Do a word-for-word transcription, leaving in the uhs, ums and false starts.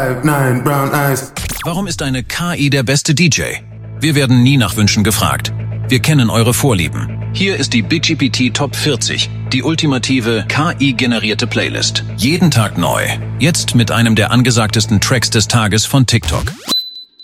Nine brown eyes. Warum ist eine K I der beste D J? Wir werden nie nach Wünschen gefragt. Wir kennen eure Vorlieben. Hier ist die Big G P T Top vierzig, die ultimative K I-generierte Playlist. Jeden Tag neu. Jetzt mit einem der angesagtesten Tracks des Tages von TikTok.